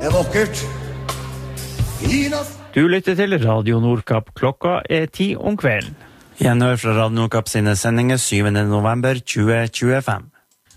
vakkert. Finast. Du lytter til Radio Nordkapp. Klokka 10 om kvelden. Gjenhør fra Radio Nordkapp sine sendinger 7. november 2025.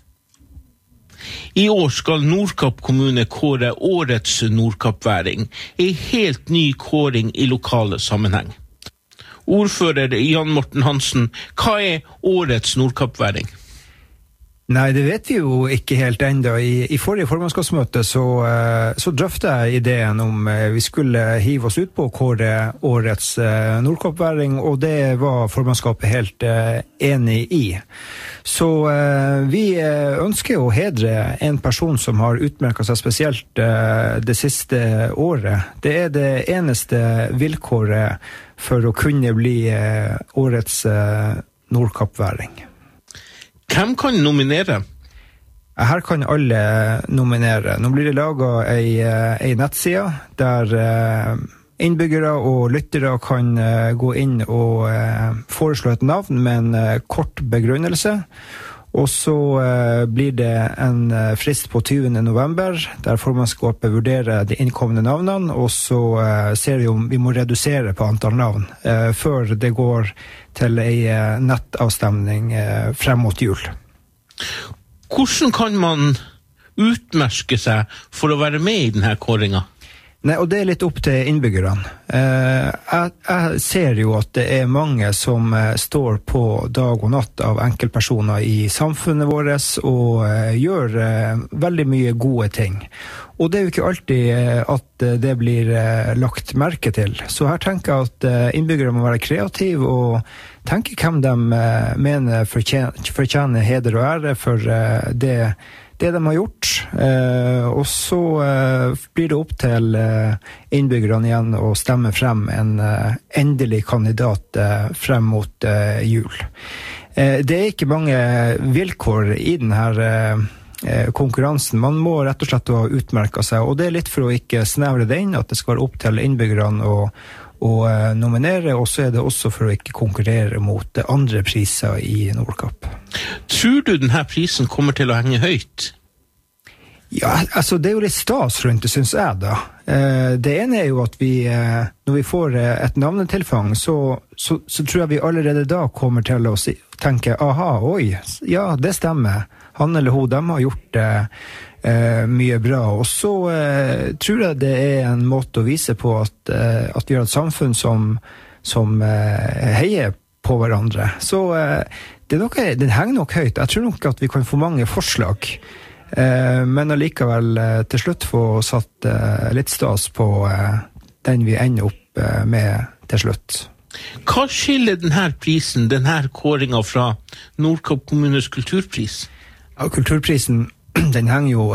I år skal Nordkapp kommune kåre årets Nordkappværing, en helt ny kåring i lokale sammenheng. Ordfører Jan Morten Hansen, hva årets Nordkappværing? Nei, det vet vi jo ikke helt enda. I forrige formannskapsmøte så drøftet jeg ideen om vi skulle hive oss ut på å kåre årets Nordkappværing, og det var formannskapet helt enig i. Så vi ønsker å hedre en person som har utmerket seg spesielt det siste året. Det det eneste vilkåret for å kunne bli årets Nordkappværing. Hvem kan nominere? Her kan alle nominere. Nå blir det laget en nettside der innbyggere og lyttere kan gå inn og foreslå et navn med en kort begrunnelse. Og så blir det en frist på 20. november, der formannskapet vurderer de innkommende navnene, og så ser vi om vi må redusere på antall navn før det går til en nettavstemning frem mot jul. Hvordan kan man utmerke seg for å være med i denne kåringen? Nei, og det litt opp til innbyggerne. Jeg ser jo at det mange som står på dag og natt av enkeltpersoner i samfunnet vårt og gjør veldig mye gode ting. Og det jo ikke alltid at det blir lagt merke til. Så her tenker jeg at innbyggere må være kreative og tenke hvem de mener fortjener heder og ære for det de har gjort, og så blir det opp til innbyggerne igjen å stemme frem en endelig kandidat frem mot jul. Det ikke mange vilkår i denne konkurransen. Man må rett og slett ha utmerket seg, og det litt for å ikke snevre det inn, at det skal opp til innbyggerne å nominere, og så det også for å ikke konkurrere mot andre priser i Nordkapp. Tror du denne prisen kommer til å henge høyt? Ja, altså det jo litt stas rundt det, synes jeg da. Det ene jo at vi, når vi får et navnetilfang, så tror jeg vi allerede da kommer til å tenke, aha, oi, ja, det stemmer. Han eller hun, de har gjort mye bra, og så tror jeg det en måte å vise på at vi har et samfunn som heier på hverandre. Så den henger nok høyt. Jeg tror nok at vi kan få mange forslag, men allikevel til slutt få satt litt stas på den vi ender opp med til slutt. Hva skiller denne prisen, denne kåringen fra Nordkapp kommunes kulturpris? Ja, kulturprisen den henger jo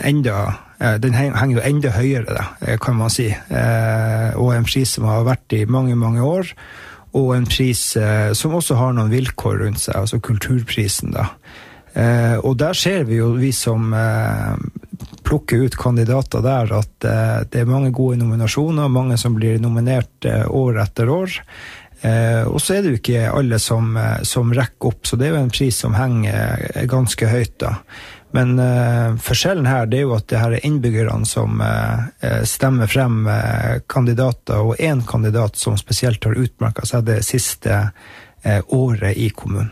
enda høyere da, kan man si, og en pris som har vært i mange, mange år, og en pris som også har noen vilkår rundt seg, altså kulturprisen da. Og der ser vi jo, vi som plukker ut kandidater der, at det mange gode nominasjoner, mange som blir nominert år etter år, og så det jo ikke alle som rekker opp, så det jo en pris som henger ganske høyt da. Men forskjellen her, det jo at det her innbyggerne som stemmer frem kandidater, og en kandidat som spesielt har utmerket seg det siste året i kommunen.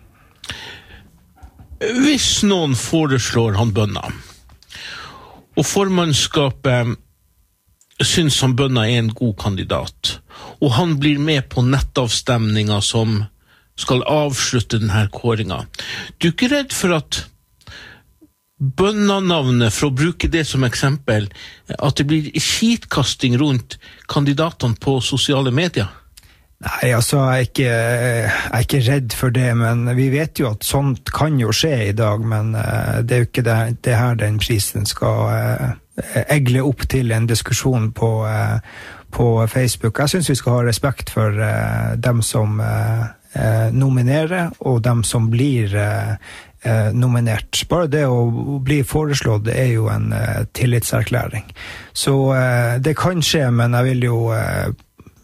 Hvis noen foreslår han Bønna, og formannskapet synes han Bønna en god kandidat, og han blir med på nettavstemninger som skal avslutte denne kåringen, du ikke redd for at Bønna-navnet, for å bruke det som eksempel, at det blir skitkasting rundt kandidatene på sosiale medier? Nei, altså, jeg er ikke redd for det, men vi vet jo at sånt kan jo skje i dag, men det jo ikke det her den prisen skal egle opp til en diskusjon på Facebook. Jeg synes vi skal ha respekt for dem som nominerer, og dem som blir nominert. Bare det å bli foreslått jo en tillitserklæring. Så det kan skje, men jeg vil jo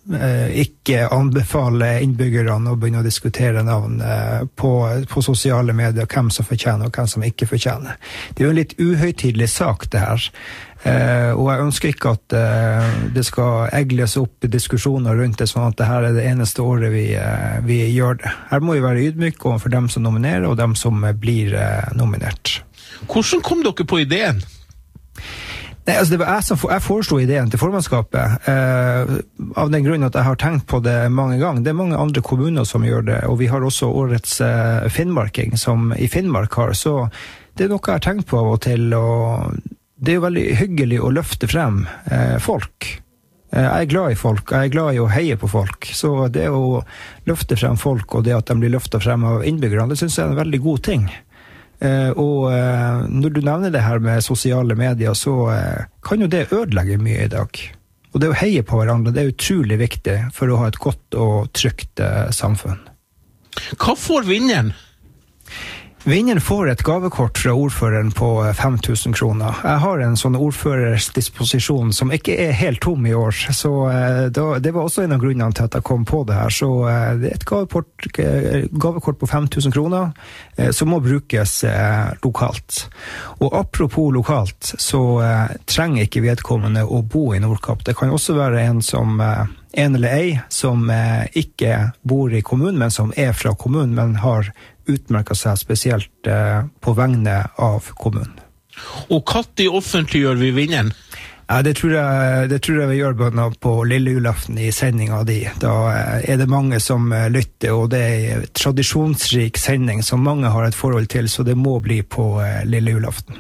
ikke anbefale innbyggerne å begynne å diskutere navn på sosiale medier, hvem som fortjener og hvem som ikke fortjener. Det er jo en litt uhøytidelig sak det her. Og jeg ønsker ikke at det skal egles opp diskusjoner rundt det, sånn at det her er det eneste året vi gjør det. Her må vi være ydmyke overfor dem som nominerer og dem som blir nominert. Hvordan kom dere på ideen? Nei, altså det var jeg foreslo ideen til formannskapet av den grunn at jeg har tenkt på det mange ganger. Det er mange andre kommuner som gjør det, og vi har også årets Finnmarking som i Finnmark har, så det er noe jeg har tenkt på av og til, og det er jo veldig hyggelig å løfte frem folk. Jeg er glad i folk, jeg er glad i å heie på folk, så det å løfte frem folk og det at de blir løftet frem av innbyggerne, det synes jeg er en veldig god ting. Og når du nevner det her med sosiale medier, så kan jo det ødelegge mye i dag. Og det å heie på hverandre, det er utrolig viktig for å ha et godt og trygt samfunn. Hva får vinneren? Vinneren får et gavekort fra ordføreren på 5000 kroner. Jeg har en sånn ordførersdisposisjon som ikke er helt tom i år, så det var også en av grunnene til at jeg kom på det her. Så det er et gavekort på 5000 kroner som må brukes lokalt. Og apropos lokalt, så trenger ikke vedkommende å bo i Nordkapp. Det kan også være en eller ei som ikke bor i kommunen, men som er fra kommunen, men har utmerket seg spesielt på vegne av kommunen. Og når offentliggjør vi vinneren? Ja, det tror jeg vi gjør på lille julaften i sendingen di. Da er det mange som lytter, og det er en tradisjonsrik sending som mange har et forhold til, så det må bli på lille julaften.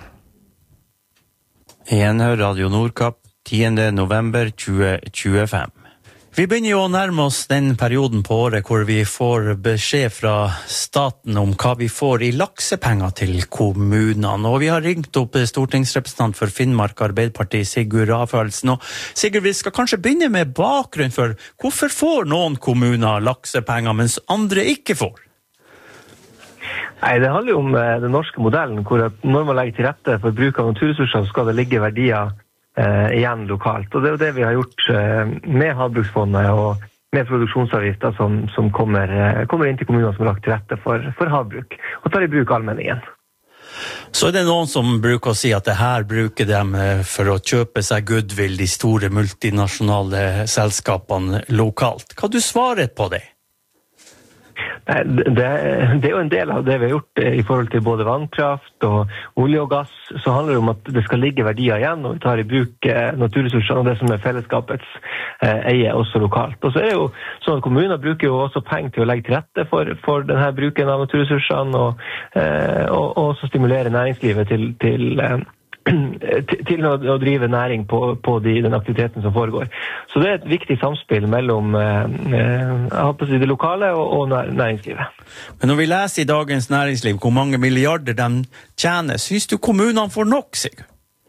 En Radio Nordkapp, 10. november 2025. Vi begynner jo å nærme oss den perioden på året hvor vi får beskjed fra staten om hva vi får i laksepenger til kommunene. Og vi har ringt opp stortingsrepresentant for Finnmark Arbeiderparti, Sigurd Rafaelsen. Og Sigurd, vi skal kanskje begynne med bakgrunn for hvorfor får noen kommuner laksepenger, mens andre ikke får? Nei, det handler jo om den norske modellen, hvor at når man legger til rette for bruk av naturressurser, så skal det ligge verdier igjen lokalt. Og det er jo det vi har gjort med havbruksfondet og med produksjonsavgifter som kommer inn til kommuner som har lagt til rette for havbruk, og tar i bruk allmenningen. Så er det noen som bruker å si at det her bruker dem for å kjøpe seg goodwill, de store multinasjonale selskapene lokalt. Hva du svarer på det? Det er jo en del av det vi har gjort i forhold til både vannkraft og olje og gass. Så handler det om at det skal ligge verdier igjen, og vi tar i bruk naturressursene og det som er fellesskapets eie også lokalt. Og så er det jo sånn at kommuner bruker jo også penger til å legge til rette for denne bruken av naturressursene, og også stimulere næringslivet til å drive næring på den aktiviteten som foregår. Så det er et viktig samspill mellom det lokale og næringslivet. Men når vi leser i Dagens Næringsliv hvor mange milliarder de tjener, synes du kommunene får nok, Sigurd?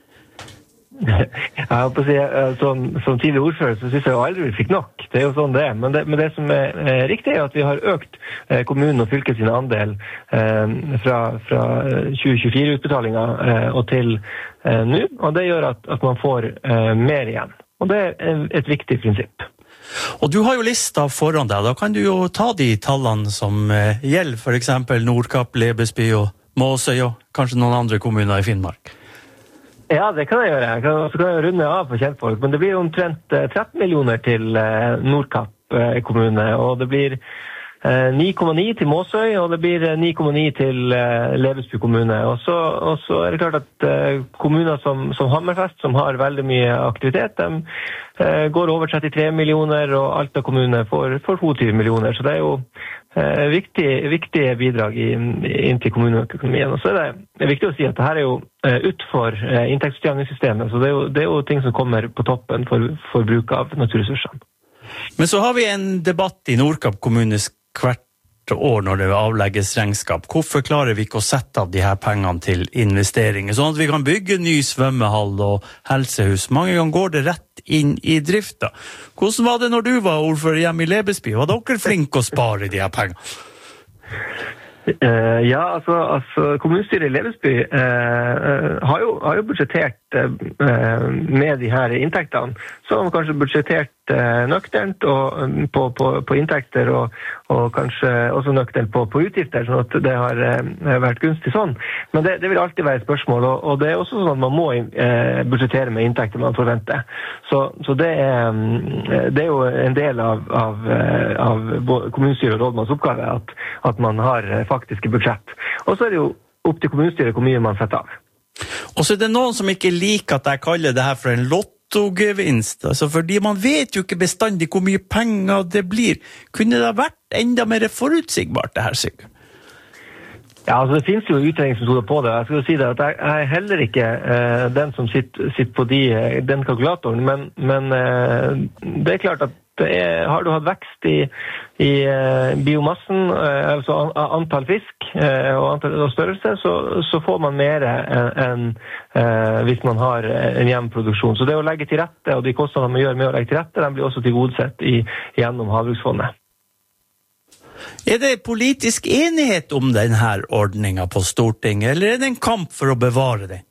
Som tidligere ordfører så synes jeg jo aldri vi fikk nok. Det er jo sånn det er. Men det som er riktig er at vi har økt kommunen og fylket sin andel fra 2024-utbetalinger og til nå. Og det gjør at man får mer igjen. Og det er et viktig prinsipp. Og du har jo lista foran deg. Da kan du jo ta de tallene som gjelder, for eksempel Nordkapp, Lebesby og Måsøy og kanskje noen andre kommuner i Finnmark. Ja, det kan jeg gjøre. Så kan jeg runde av for kjentfolk. Men det blir omtrent 13 millioner til Nordkapp kommune, og det blir 9,9 til Måsøy, og det blir 9,9 til Lebesby kommune. Og så er det klart at kommuner som Hammerfest, som har veldig mye aktivitet, de går over 33 millioner, og Alta kommune får 22 millioner. Så det er jo viktige bidrag inn til kommuneøkonomien. Og så er det viktig å si at dette er jo utenfor inntektsutjevningssystemet, så det er jo ting som kommer på toppen for bruk av naturressursene. Men så har vi en debatt i Nordkapp kommune hvert år når det avlegges regnskap. Hvorfor klarer vi ikke å sette av de her pengene til investeringer, sånn at vi kan bygge ny svømmehall og helsehus? Mange ganger går det rett inn i drifta. Hvordan var det når du var ordfører hjemme i Lebesby? Var dere flinke å spare de her pengene? Ja, altså kommunestyret i Lebesby har jo budsjettert med de her inntektene, så har man kanskje budsjettert nøkternt og på inntekter og kanskje også nøkternt på utgifter, sånn at det har vært gunstig sånn. Men det vil alltid være et spørsmål, og det er også sånn at man må budsjettere med inntekter man forventer. Så det er jo en del av kommunestyret og rådmanns oppgave at man har faktiske budsjett. Og så er det jo opp til kommunestyret hvor mye man setter av. Og så er det noen som ikke liker at jeg kaller det her for en lottogevinst, altså fordi man vet jo ikke bestandig hvor mye penger det blir. Kunne det ha vært enda mer forutsigbart det her, Sigurd? Ja, altså det finnes jo utregningsmetoder på det. Jeg skal jo si det at jeg er heller ikke den som sitter på den kalkulatoren, men det er klart at har du hatt vekst i biomassen, altså antall fisk og størrelse, så får man mer enn hvis man har en jevn produksjon. Så det å legge til rette, og de kostnadene man gjør med å legge til rette, den blir også tilgodesett gjennom Havbruksfondet. Er det politisk enighet om denne ordningen på Stortinget, eller er det en kamp for å bevare den?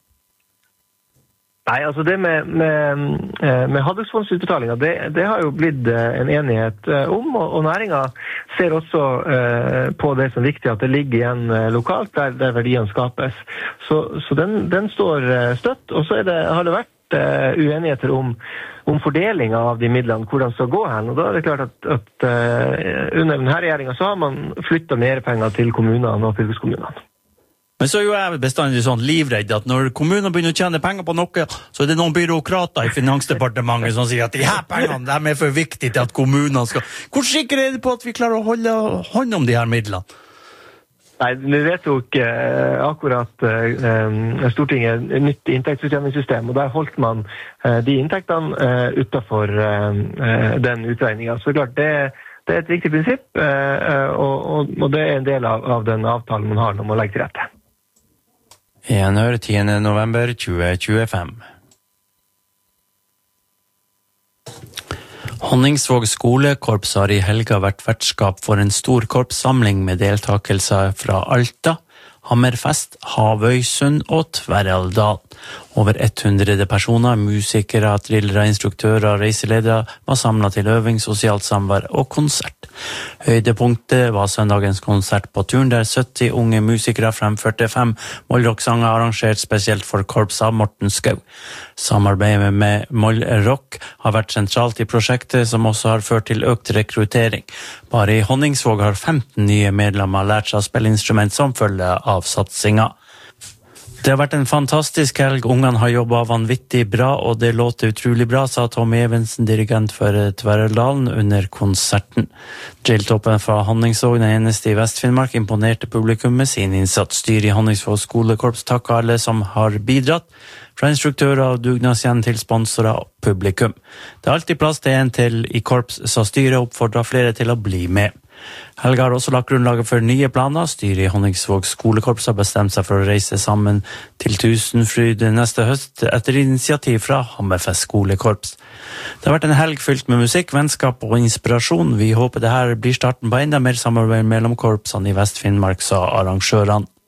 Nei, altså det med havbruksfondsutbetalinger, det har jo blitt en enighet om, og næringen ser også på det som viktig at det ligger igjen lokalt der verdiene skapes. Så den står støtt, og så har det vært uenigheter om fordelingen av de midlene, hvordan det skal gå hen. Og da er det klart at under denne regjeringen så har man flyttet mer penger til kommunene og fylkeskommunene. Men så er jo jeg bestandig sånn livredd at når kommunene begynner å tjene penger på noe, så er det noen byråkrater i Finansdepartementet som sier at de her pengene de er for viktige til at kommunene skal... Hvor sikker er det på at vi klarer å holde hånd om de her midlene? Nei, vi vet jo ikke akkurat Stortinget nytt inntektsutjevningssystem, og der holdt man de inntektene utenfor den utregningen. Så klart, det er et viktig prinsipp, og det er en del av den avtalen man har om å legge til rette. Enhør 10. november 2025. Honningsvåg skolekorps har i helga vært vertskap for en stor korpssamling med deltakelse fra Alta, Hammerfest, Havøysund og Tverraldal. Over 100 personer, musikere, drillere, instruktører og reiseledere var samlet til øving, sosialt samvær og konsert. Høydepunktet var søndagens konsert på turen der 70 unge musikere fremførte 5 Mollrock-sanger arrangert spesielt for korps av Morten Skau. Samarbeidet med Mollrock har vært sentralt i prosjektet, som også har ført til økt rekruttering. Bare i Honningsvåg har 15 nye medlemmer lært seg å spille instrument som følge av satsinga. Det har vært en fantastisk helg, ungene har jobbet vanvittig bra, og det låter utrolig bra, sa Tom Evensen, dirigent for Tverraldalen, under konserten. Drilltoppen fra Honningsvåg, den eneste i Vest-Finnmark, imponerte publikum med sin innsats. Styret i Honningsvåg skolekorps takker alle som har bidratt, fra instruktører og dugnadsgjenn til sponsorer og publikum. Det er alltid plass til en til i korps, så styret oppfordrer flere til å bli med. Helga har også lagt grunnlaget for nye planer. Styret i Honningsvåg skolekorps har bestemt seg for å reise sammen til Tusenfryd neste høst etter initiativ fra Hammerfest skolekorps. Det har vært en helg fylt med musikk, vennskap og inspirasjon. Vi håper det her blir starten på enda mer samarbeid mellom korpsene i Vest-Finnmark, sa arrangørene.